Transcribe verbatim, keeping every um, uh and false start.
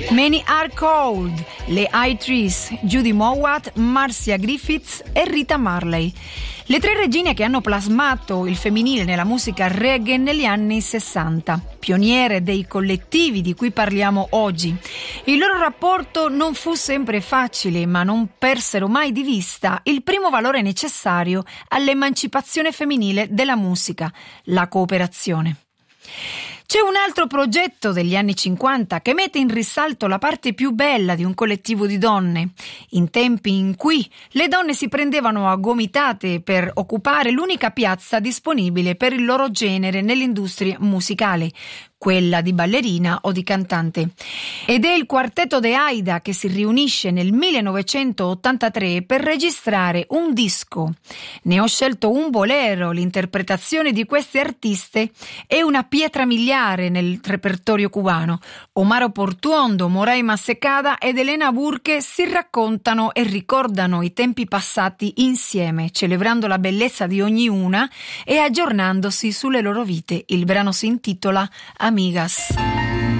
Many Are Cold, le I-Threes, Judy Mowat, Marcia Griffiths e Rita Marley. Le tre regine che hanno plasmato il femminile nella musica reggae negli anni sessanta, pioniere dei collettivi di cui parliamo oggi. Il loro rapporto non fu sempre facile, ma non persero mai di vista il primo valore necessario all'emancipazione femminile della musica, la cooperazione. C'è un altro progetto degli anni cinquanta che mette in risalto la parte più bella di un collettivo di donne, in tempi in cui le donne si prendevano a gomitate per occupare l'unica piazza disponibile per il loro genere nell'industria musicale, quella di ballerina o di cantante. Ed è il quartetto de Aida che si riunisce nel millenovecentottantatré per registrare un disco. Ne ho scelto un bolero, l'interpretazione di queste artiste è una pietra miliare nel repertorio cubano. Omar Portuondo, Moraima Secada ed Elena Burke si raccontano e ricordano i tempi passati insieme, celebrando la bellezza di ognuna e aggiornandosi sulle loro vite. Il brano si intitola Amigas.